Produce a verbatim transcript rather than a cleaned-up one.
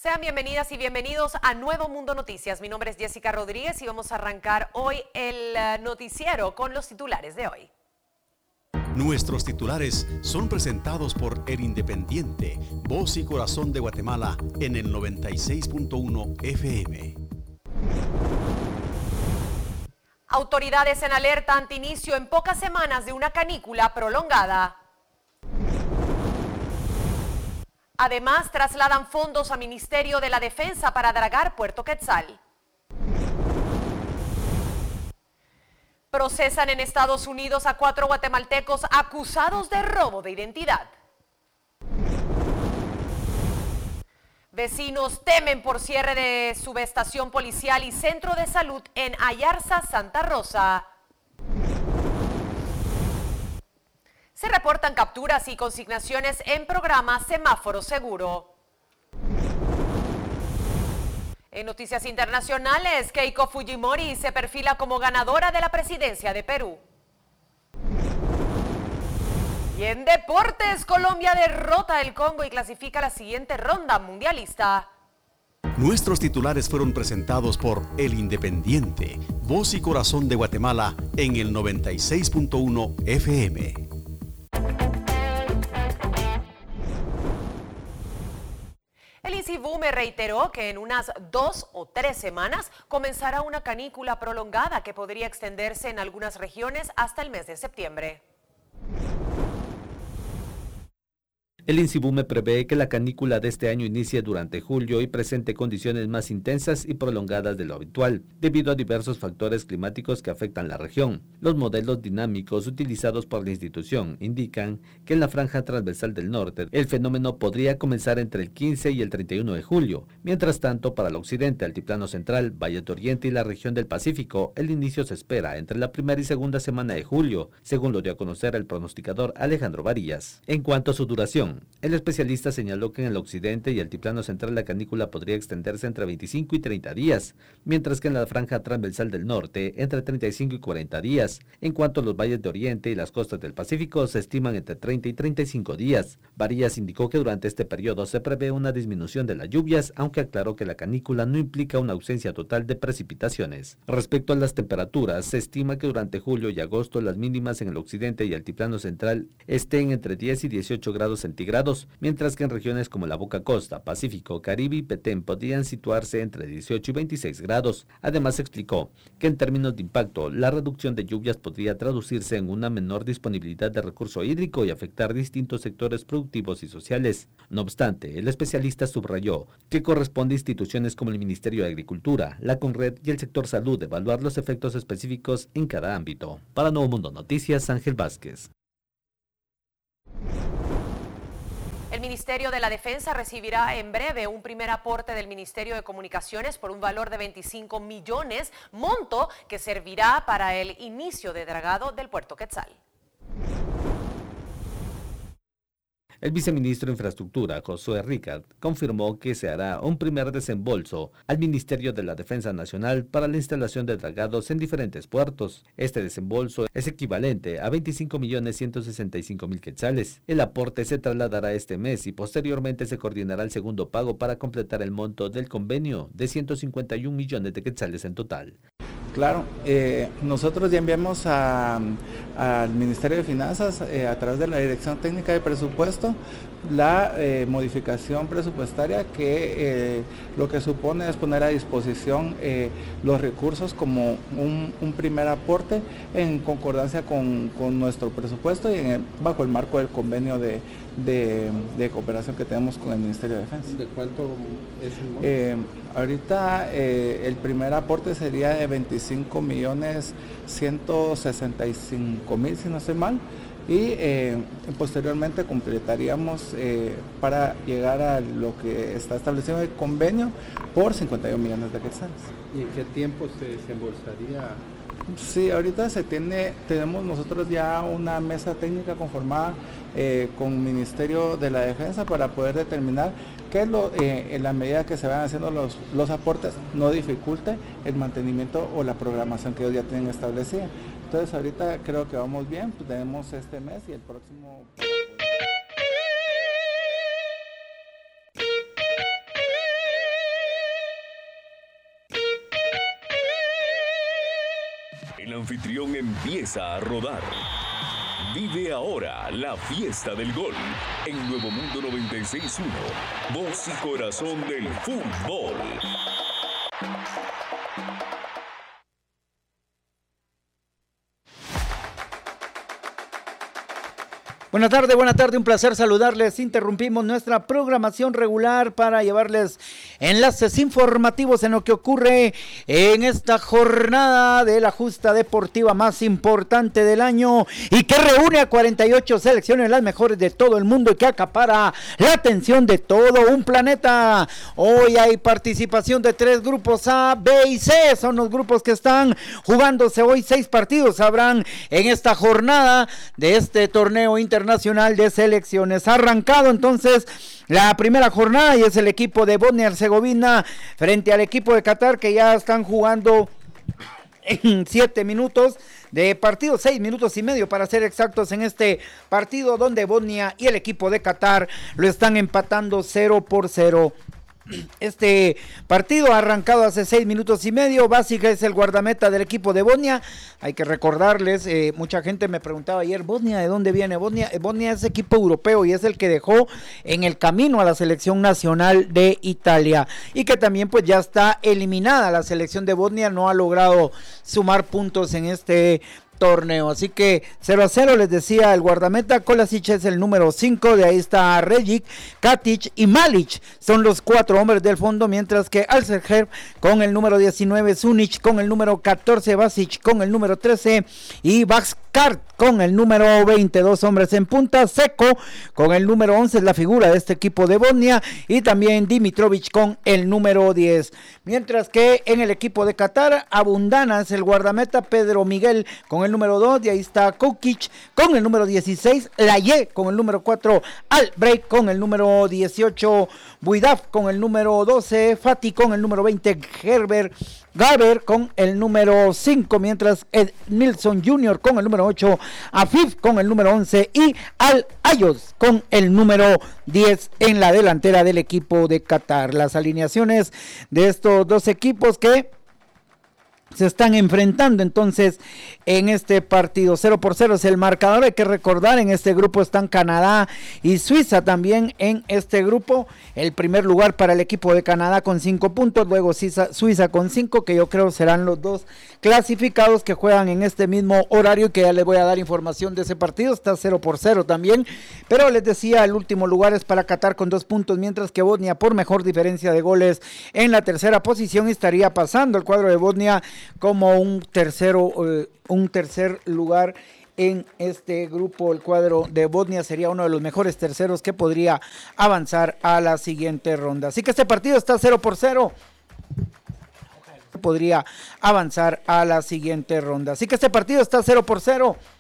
Sean bienvenidas y bienvenidos a Nuevo Mundo Noticias. Mi nombre es Jessica Rodríguez y vamos a arrancar hoy el noticiero con los titulares de hoy. Nuestros titulares son presentados por El Independiente, voz y corazón de Guatemala en el noventa y seis punto uno F M. Autoridades en alerta ante inicio en pocas semanas de una canícula prolongada. Además, trasladan fondos al Ministerio de la Defensa para dragar Puerto Quetzal. Procesan en Estados Unidos a cuatro guatemaltecos acusados de robo de identidad. Vecinos temen por cierre de subestación policial y centro de salud en Ayarza, Santa Rosa. Se reportan capturas y consignaciones en programa Semáforo Seguro. En noticias internacionales, Keiko Fujimori se perfila como ganadora de la presidencia de Perú. Y en deportes, Colombia derrota al Congo y clasifica a la siguiente ronda mundialista. Nuestros titulares fueron presentados por El Independiente, voz y corazón de Guatemala en el noventa y seis punto uno F M. El INSIBUME reiteró que en unas dos o tres semanas comenzará una canícula prolongada que podría extenderse en algunas regiones hasta el mes de septiembre. El INSIBUME prevé que la canícula de este año inicie durante julio y presente condiciones más intensas y prolongadas de lo habitual, debido a diversos factores climáticos que afectan la región. Los modelos dinámicos utilizados por la institución indican que en la franja transversal del norte el fenómeno podría comenzar entre el quince y el treinta y uno de julio. Mientras tanto, para el occidente, altiplano central, Valle de Oriente y la región del Pacífico, el inicio se espera entre la primera y segunda semana de julio, según lo dio a conocer el pronosticador Alejandro Varillas. En cuanto a su duración, el especialista señaló que en el occidente y altiplano central la canícula podría extenderse entre veinticinco y treinta días, mientras que en la franja transversal del norte entre treinta y cinco y cuarenta días. En cuanto a los valles de Oriente y las costas del Pacífico, se estiman entre treinta y treinta y cinco días. Varillas indicó que durante este periodo se prevé una disminución de las lluvias, aunque aclaró que la canícula no implica una ausencia total de precipitaciones. Respecto a las temperaturas, se estima que durante julio y agosto las mínimas en el occidente y altiplano central estén entre diez y dieciocho grados centígrados, mientras que en regiones como la Boca Costa, Pacífico, Caribe y Petén podrían situarse entre dieciocho y veintiséis grados. Además explicó que en términos de impacto, la reducción de lluvias podría traducirse en una menor disponibilidad de recurso hídrico y afectar distintos sectores productivos y sociales. No obstante, el especialista subrayó que corresponde a instituciones como el Ministerio de Agricultura, la CONRED y el sector salud evaluar los efectos específicos en cada ámbito. Para Nuevo Mundo Noticias, Ángel Vázquez. El Ministerio de la Defensa recibirá en breve un primer aporte del Ministerio de Comunicaciones por un valor de veinticinco millones, monto que servirá para el inicio de dragado del Puerto Quetzal. El viceministro de Infraestructura, Josué Ricard, confirmó que se hará un primer desembolso al Ministerio de la Defensa Nacional para la instalación de dragados en diferentes puertos. Este desembolso es equivalente a veinticinco millones ciento sesenta y cinco mil quetzales. El aporte se trasladará este mes y posteriormente se coordinará el segundo pago para completar el monto del convenio de ciento cincuenta y un millones de quetzales en total. Claro, eh, nosotros ya enviamos a, al Ministerio de Finanzas eh, a través de la Dirección Técnica de Presupuesto la eh, modificación presupuestaria que eh, lo que supone es poner a disposición eh, los recursos como un, un primer aporte en concordancia con, con nuestro presupuesto y en el, bajo el marco del convenio de, de, de cooperación que tenemos con el Ministerio de Defensa. ¿De cuánto es el monto? Eh, ahorita eh, el primer aporte sería de veinticinco millones ciento sesenta y cinco mil, si no estoy mal, y eh, posteriormente completaríamos eh, para llegar a lo que está establecido en el convenio por cincuenta y un millones de quetzales. ¿Y en qué tiempo se desembolsaría? Sí, ahorita se tiene, tenemos nosotros ya una mesa técnica conformada eh, con el Ministerio de la Defensa para poder determinar que lo, eh, en la medida que se van haciendo los, los aportes no dificulte el mantenimiento o la programación que ellos ya tienen establecida. Entonces ahorita creo que vamos bien, pues tenemos este mes y el próximo... El anfitrión empieza a rodar. Vive ahora la fiesta del gol en Nuevo Mundo noventa y seis punto uno, voz y corazón del fútbol. Buenas tardes, buenas tardes, un placer saludarles. Interrumpimos nuestra programación regular para llevarles enlaces informativos en lo que ocurre en esta jornada de la justa deportiva más importante del año y que reúne a cuarenta y ocho selecciones, las mejores de todo el mundo, y que acapara la atención de todo un planeta. Hoy hay participación de tres grupos A, B y C, son los grupos que están jugándose hoy. Seis partidos habrán en esta jornada de este torneo internacional Nacional de Selecciones. Ha arrancado entonces la primera jornada y es el equipo de Bosnia y Herzegovina frente al equipo de Qatar, que ya están jugando en siete minutos de partido, seis minutos y medio para ser exactos, en este partido donde Bosnia y el equipo de Qatar lo están empatando cero por cero. Este partido ha arrancado hace seis minutos y medio. Basic es el guardameta del equipo de Bosnia. Hay que recordarles, eh, mucha gente me preguntaba ayer, ¿Bosnia de dónde viene? Bosnia, eh, Bosnia es equipo europeo y es el que dejó en el camino a la selección nacional de Italia, y que también pues ya está eliminada la selección de Bosnia, no ha logrado sumar puntos en este torneo, así que cero a cero, les decía el guardameta. Kolasic es el número cinco, de ahí está Regic, Katic y Malic, son los cuatro hombres del fondo, mientras que Alserher con el número diecinueve, Sunic con el número catorce, Basic con el número trece y Baxkart con el número veinte, dos hombres en punta. Seco con el número once es la figura de este equipo de Bosnia, y también Dimitrovic con el número diez, mientras que en el equipo de Qatar, Abundana es el guardameta, Pedro Miguel con el número dos, de ahí está Kukic con el número dieciséis, Laye con el número cuatro, Albrecht con el número dieciocho, Buidaf con el número doce, Fati con el número veinte, Herbert Gaber con el número cinco, mientras Ed Nilsson junior con el número ocho, Afif con el número once y Al Ayos con el número diez en la delantera del equipo de Qatar. Las alineaciones de estos dos equipos que se están enfrentando entonces en este partido. Cero por cero es el marcador. Hay que recordar, en este grupo están Canadá y Suiza también en este grupo. El primer lugar para el equipo de Canadá con cinco puntos, luego Suiza, Suiza con cinco, que yo creo serán los dos clasificados que juegan en este mismo horario, que ya les voy a dar información de ese partido. Está cero por cero también, pero les decía, el último lugar es para Qatar con dos puntos, mientras que Bosnia, por mejor diferencia de goles, en la tercera posición, estaría pasando el cuadro de Bosnia como un tercero, eh, un tercer lugar en este grupo. El cuadro de Bosnia sería uno de los mejores terceros que podría avanzar a la siguiente ronda. Así que este partido está cero por cero. Podría avanzar a la siguiente ronda. Así que este partido está cero por cero.